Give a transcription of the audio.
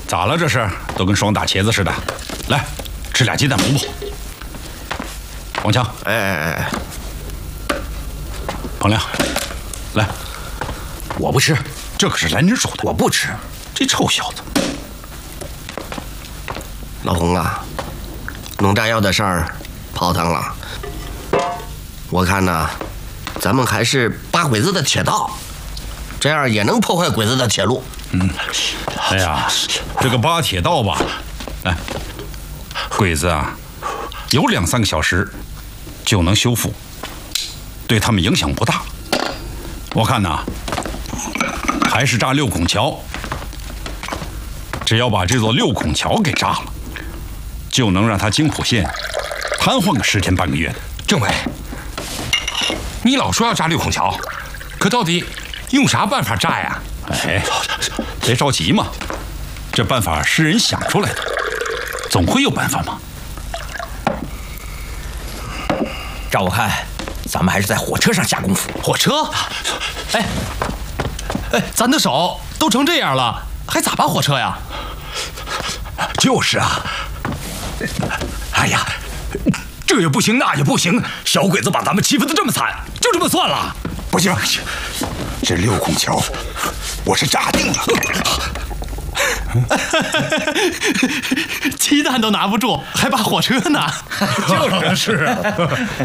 咋了？这是都跟双大茄子似的。来，吃俩鸡蛋补补。王强， 哎， 彭亮，来， 我不吃， 这可是来人手的。 我不吃。 这臭小子！ 老洪啊，农炸药的事儿泡汤了。我看呢，咱们还是扒鬼子的铁道，这样也能破坏鬼子的铁路。 哎呀，这个扒铁道吧，哎，鬼子啊，有2-3个小时就能修复，对他们影响不大。我看呐，还是炸六孔桥。只要把这座六孔桥给炸了，就能让他津浦县瘫痪个10天半个月的。 政委，你老说要炸六孔桥，可到底用啥办法炸呀？ 哎，别着急嘛，这办法是人想出来的，总会有办法嘛。 照我看，咱们还是在火车上下功夫。 火车？哎，咱的手都成这样了，还咋扒火车呀？ 就是啊。哎呀，这也不行，那也不行，小鬼子把咱们欺负得这么惨，就这么算了？ 不行，这六孔桥我是炸定了。 鸡蛋都拿不住，还扒火车呢？ 就是啊。